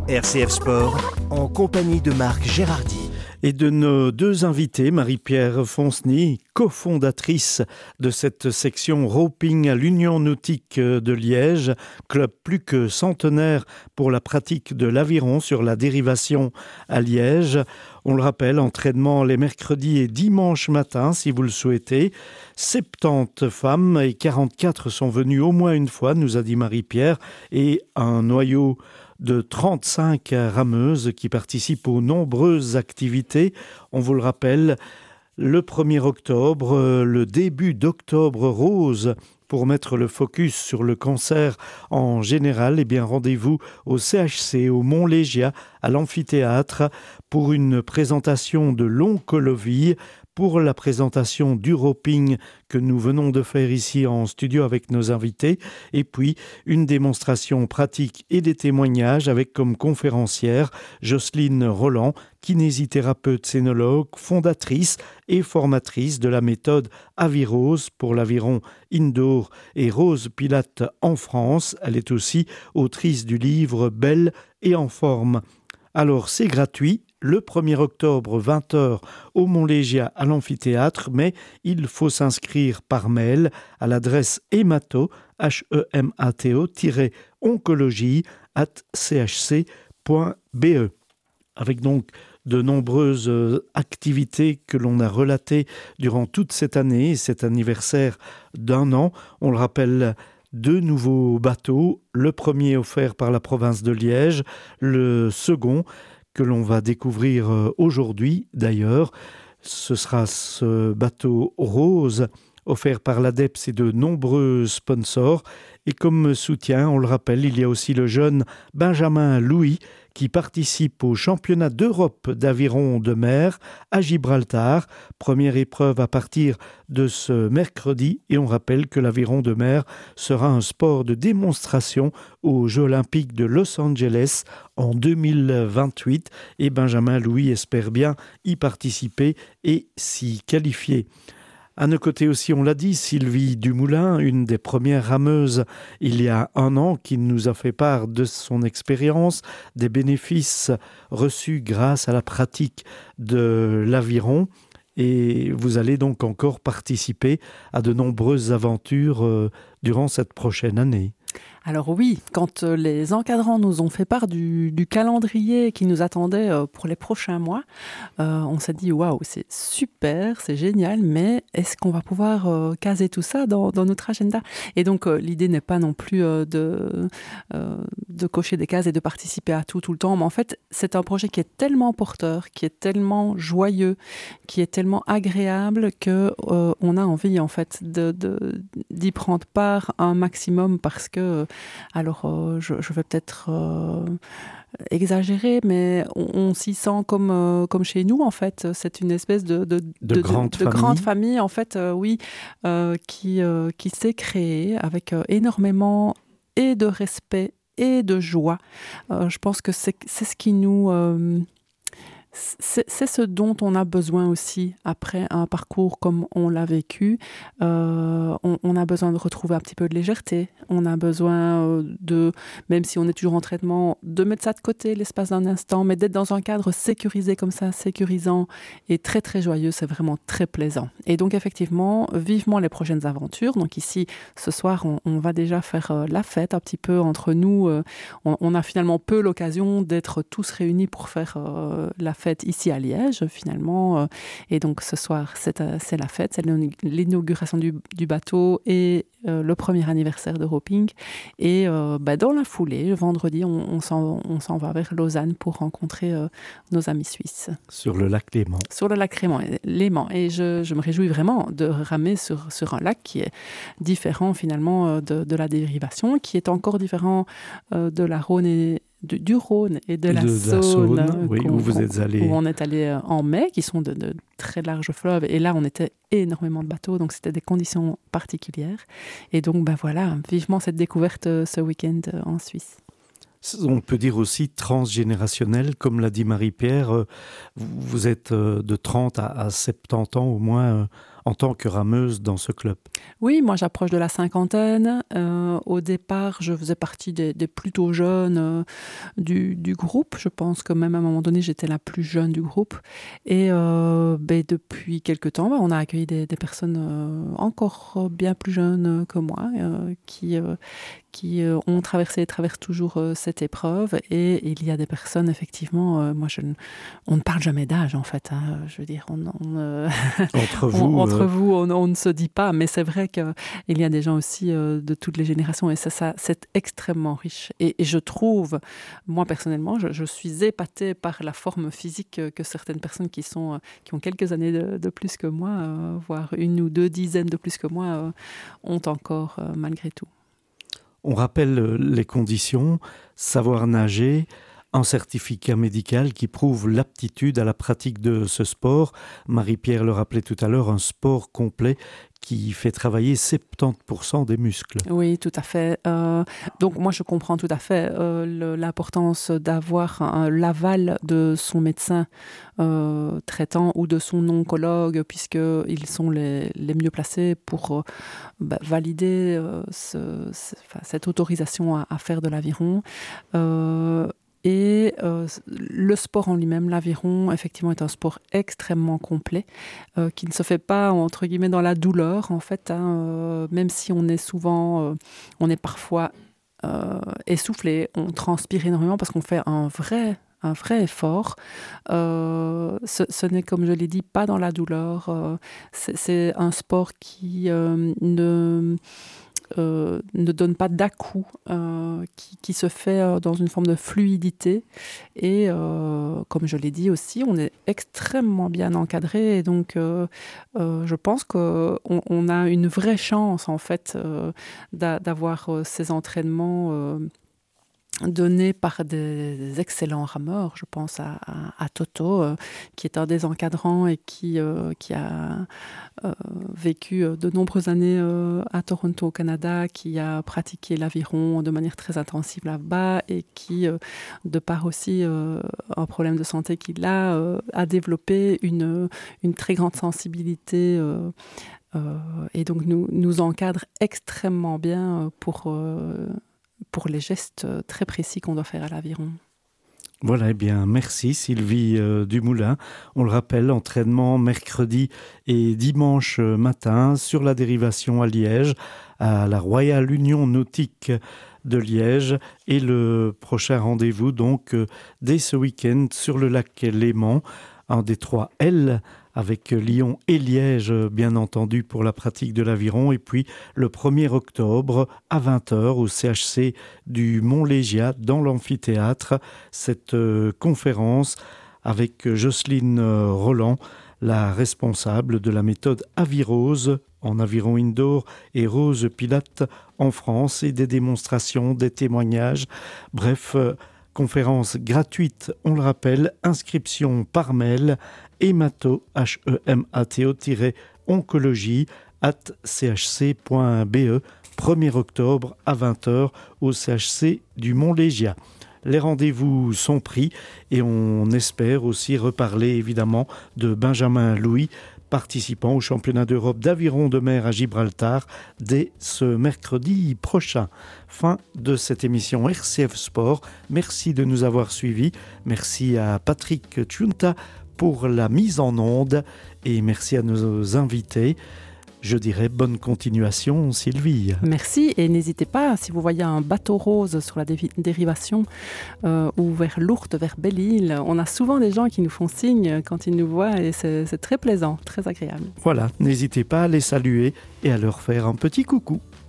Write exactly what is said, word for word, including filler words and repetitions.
R C F Sport, en compagnie de Marc Gérardy. Et de nos deux invités, Marie-Pierre Fonceny, cofondatrice de cette section roping à l'Union nautique de Liège, club plus que centenaire pour la pratique de l'aviron sur la dérivation à Liège. On le rappelle, entraînement les mercredis et dimanches matin, si vous le souhaitez. soixante-dix femmes et quarante-quatre sont venues au moins une fois, nous a dit Marie-Pierre, et un noyau de trente-cinq rameuses qui participent aux nombreuses activités. On vous le rappelle, le premier octobre, le début d'Octobre Rose, pour mettre le focus sur le cancer en général, eh bien rendez-vous au C H C, au Mont-Légia, à l'amphithéâtre, pour une présentation de l'oncologie, pour la présentation du roping que nous venons de faire ici en studio avec nos invités, et puis une démonstration pratique et des témoignages avec comme conférencière Jocelyne Roland, kinésithérapeute scénologue, fondatrice et formatrice de la méthode Avirose pour l'aviron indoor et Rose Pilate en France. Elle est aussi autrice du livre Belle et en forme. Alors c'est gratuit, le premier octobre, vingt heures, au Mont-Légia, à l'amphithéâtre, mais il faut s'inscrire par mail à l'adresse hemato, H E M A T O, oncologie, arobase c h c point b e. Avec donc de nombreuses activités que l'on a relatées durant toute cette année, cet anniversaire d'un an. On le rappelle, deux nouveaux bateaux, le premier offert par la province de Liège, le second que l'on va découvrir aujourd'hui d'ailleurs. Ce sera ce bateau rose offert par l'A D E P S et de nombreux sponsors. Et comme soutien, on le rappelle, il y a aussi le jeune Benjamin Louis qui participe au championnat d'Europe d'aviron de mer à Gibraltar. Première épreuve à partir de ce mercredi. Et on rappelle que l'aviron de mer sera un sport de démonstration aux Jeux Olympiques de Los Angeles en deux mille vingt-huit. Et Benjamin Louis espère bien y participer et s'y qualifier. À nos côtés aussi, on l'a dit, Sylvie Dumoulin, une des premières rameuses il y a un an, qui nous a fait part de son expérience, des bénéfices reçus grâce à la pratique de l'aviron. Et vous allez donc encore participer à de nombreuses aventures euh, durant cette prochaine année. Alors oui, quand les encadrants nous ont fait part du, du calendrier qui nous attendait pour les prochains mois, euh, on s'est dit waouh, c'est super, c'est génial, mais est-ce qu'on va pouvoir euh, caser tout ça dans, dans notre agenda ? Et donc euh, l'idée n'est pas non plus euh, de, euh, de cocher des cases et de participer à tout tout le temps, mais en fait c'est un projet qui est tellement porteur, qui est tellement joyeux, qui est tellement agréable que euh, on a envie en fait de, de, d'y prendre part un maximum parce que alors, euh, je, je vais peut-être euh, exagérer, mais on, on s'y sent comme, euh, comme chez nous, en fait. C'est une espèce de, de, de, de, grande, de, famille. de grande famille, en fait, euh, oui, euh, qui, euh, qui s'est créée avec euh, énormément et de respect et de joie. Euh, je pense que c'est, c'est ce qui nous... Euh, C'est, c'est ce dont on a besoin aussi après un parcours comme on l'a vécu. Euh, on, on a besoin de retrouver un petit peu de légèreté. On a besoin de, même si on est toujours en traitement, de mettre ça de côté l'espace d'un instant, mais d'être dans un cadre sécurisé comme ça, sécurisant et très très joyeux, c'est vraiment très plaisant. Et donc effectivement, vivement les prochaines aventures. Donc ici, ce soir, on, on va déjà faire la fête un petit peu entre nous. On, on a finalement peu l'occasion d'être tous réunis pour faire euh, la fête fête ici à Liège, finalement. Et donc, ce soir, c'est, c'est la fête, c'est l'inauguration du, du bateau et euh, le premier anniversaire de roping. Et euh, bah, dans la foulée, le vendredi, on, on, s'en, on s'en va vers Lausanne pour rencontrer euh, nos amis suisses. Sur le lac Léman. Sur le lac Léman. Léman. Et je, je me réjouis vraiment de ramer sur, sur un lac qui est différent, finalement, de, de la dérivation, qui est encore différent euh, de la Rhône et Du, du Rhône et de, et la, de Saône, la Saône, oui, où vous êtes allé. Où on est allé en mai, qui sont de, de très larges fleuves. Et là, on était énormément de bateaux, donc c'était des conditions particulières. Et donc, ben voilà, vivement cette découverte ce week-end en Suisse. On peut dire aussi transgénérationnel, comme l'a dit Marie-Pierre. Vous êtes de trente à soixante-dix ans au moins en tant que rameuse dans ce club? Oui, moi j'approche de la cinquantaine. Euh, au départ, je faisais partie des, des plutôt jeunes euh, du, du groupe. Je pense que même à un moment donné, j'étais la plus jeune du groupe. Et euh, ben, depuis quelques temps, ben, on a accueilli des, des personnes euh, encore bien plus jeunes que moi euh, qui, euh, qui euh, ont traversé et traversent toujours euh, cette épreuve. Et il y a des personnes, effectivement, euh, moi je ne, on ne parle jamais d'âge en fait. Hein, je veux dire, on, on, euh, Entre vous, on, entre euh... vous on, on ne se dit pas, mais c'est vrai qu'il y a des gens aussi euh, de toutes les générations et ça, ça c'est extrêmement riche. Et, et je trouve, moi personnellement, je, je suis épatée par la forme physique que certaines personnes qui, sont, qui ont quelques années de, de plus que moi, euh, voire une ou deux dizaines de plus que moi, euh, ont encore euh, malgré tout. On rappelle les conditions, savoir nager, un certificat médical qui prouve l'aptitude à la pratique de ce sport. Marie-Pierre le rappelait tout à l'heure, un sport complet qui fait travailler soixante-dix pour cent des muscles. Oui, tout à fait. Euh, donc moi, je comprends tout à fait euh, le, l'importance d'avoir un, l'aval de son médecin euh, traitant ou de son oncologue, puisqu'ils sont les, les mieux placés pour euh, bah, valider euh, ce, ce, enfin, cette autorisation à, à faire de l'aviron. Euh, Et euh, le sport en lui-même, l'aviron, effectivement, est un sport extrêmement complet, euh, qui ne se fait pas, entre guillemets, dans la douleur, en fait, hein, euh, même si on est souvent, euh, on est parfois euh, essoufflé, on transpire énormément parce qu'on fait un vrai, un vrai effort. Euh, ce, ce n'est, comme je l'ai dit, pas dans la douleur. Euh, c'est, c'est un sport qui euh, ne... Euh, ne donne pas d'à-coup, euh, qui, qui se fait euh, dans une forme de fluidité. Et euh, comme je l'ai dit aussi, on est extrêmement bien encadré. Et donc, euh, euh, je pense qu'on on a une vraie chance, en fait, euh, d'a, d'avoir euh, ces entraînements euh, donné par des, des excellents rameurs. Je pense à, à, à Toto, euh, qui est un des encadrants et qui, euh, qui a euh, vécu de nombreuses années euh, à Toronto, au Canada, qui a pratiqué l'aviron de manière très intensive là-bas et qui, euh, de par aussi euh, un problème de santé qu'il a, euh, a développé une, une très grande sensibilité euh, euh, et donc nous, nous encadre extrêmement bien pour... Euh, pour les gestes très précis qu'on doit faire à l'aviron. Voilà, eh bien, merci Sylvie euh, Dumoulin. On le rappelle, entraînement mercredi et dimanche matin sur la dérivation à Liège, à la Royal Union Nautique de Liège. Et le prochain rendez-vous, donc, euh, dès ce week-end sur le lac Léman, un des trois L, avec Lyon et Liège, bien entendu, pour la pratique de l'aviron. Et puis, le premier octobre, à vingt heures, au C H C du Mont-Légia, dans l'amphithéâtre, cette euh, conférence avec Jocelyne euh, Roland, la responsable de la méthode Avirose en aviron indoor et Rose Pilate en France, et des démonstrations, des témoignages, bref... Euh, conférence gratuite, on le rappelle, inscription par mail, hémato, H E M A T O, oncologie, at c h c point b e, premier octobre à vingt heures au C H C du Mont-Légia. Les rendez-vous sont pris et on espère aussi reparler évidemment de Benjamin Louis, participant au championnat d'Europe d'aviron de mer à Gibraltar dès ce mercredi prochain. Fin de cette émission R C F Sport. Merci de nous avoir suivis. Merci à Patrick Tchunta pour la mise en onde et merci à nos invités. Je dirais bonne continuation, Sylvie. Merci, et n'hésitez pas, si vous voyez un bateau rose sur la dévi- dérivation euh, ou vers Lourdes, vers Belle-Île, on a souvent des gens qui nous font signe quand ils nous voient et c'est, c'est très plaisant, très agréable. Voilà, n'hésitez pas à les saluer et à leur faire un petit coucou.